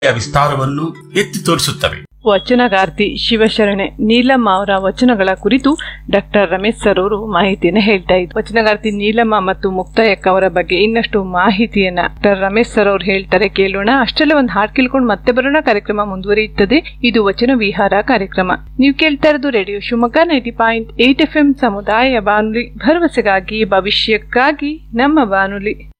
ವಿಸ್ತಾರವನ್ನು ಎತ್ತಿ ತೋರಿಸುತ್ತವೆ. ವಚನಗಾರ್ತಿ ಶಿವಶರಣೆ ನೀಲಮ್ಮ ಅವರ ವಚನಗಳ ಕುರಿತು ಡಾಕ್ಟರ್ ರಮೇಶ್ ಸರ್ ಅವರು ಮಾಹಿತಿಯನ್ನು ಹೇಳ್ತಾ ಇದ್ರು. ವಚನಗಾರ್ತಿ ನೀಲಮ್ಮ ಮತ್ತು ಮುಕ್ತಾಯಕ್ಕ ಅವರ ಬಗ್ಗೆ ಇನ್ನಷ್ಟು ಮಾಹಿತಿಯನ್ನ ಡಾಕ್ಟರ್ ರಮೇಶ್ ಸರ್ ಅವರು ಹೇಳ್ತಾರೆ, ಕೇಳೋಣ. ಅಷ್ಟೆಲ್ಲ ಒಂದು ಹಾಡು ಕೇಳ್ಕೊಂಡು ಮತ್ತೆ ಬರೋಣ. ಕಾರ್ಯಕ್ರಮ ಮುಂದುವರಿಯುತ್ತದೆ. ಇದು ವಚನ ವಿಹಾರ ಕಾರ್ಯಕ್ರಮ. ನೀವು ಕೇಳ್ತಾ ಇರೋದು ರೇಡಿಯೋ ಶಿವಮೊಗ್ಗ 90.8 FM ಸಮುದಾಯ ಬಾನುಲಿ, ಭರವಸೆಗಾಗಿ ಭವಿಷ್ಯಕ್ಕಾಗಿ ನಮ್ಮ ಬಾನುಲಿ.